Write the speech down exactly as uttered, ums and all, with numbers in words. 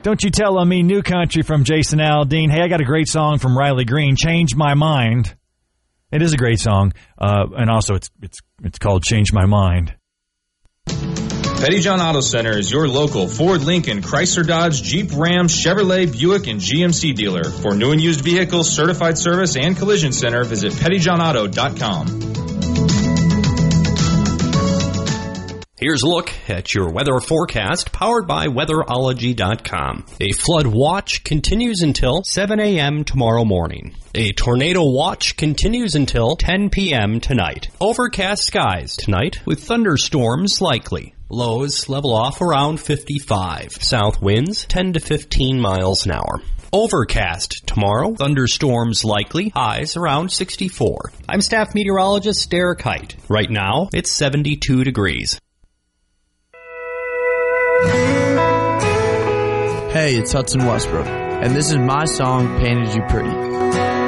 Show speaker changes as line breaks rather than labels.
Don't You Tell On Me, New Country from Jason Aldean. Hey, I got a great song from Riley Green, Change My Mind. It is a great song, uh, and also it's it's it's called Change My Mind.
Pettyjohn Auto Center is your local Ford, Lincoln, Chrysler, Dodge, Jeep, Ram, Chevrolet, Buick, and G M C dealer. For new and used vehicles, certified service, and collision center, visit pettyjohn auto dot com.
Here's a look at your weather forecast, powered by weatherology dot com. A flood watch continues until seven a.m. tomorrow morning. A tornado watch continues until ten p.m. tonight. Overcast skies tonight with thunderstorms likely. Lows level off around fifty-five. South winds ten to fifteen miles an hour. Overcast tomorrow. Thunderstorms likely. Highs around sixty-four. I'm staff meteorologist Derek Height. Right now, it's seventy-two degrees.
Hey, it's Hudson Westbrook, and this is my song, Painted You Pretty.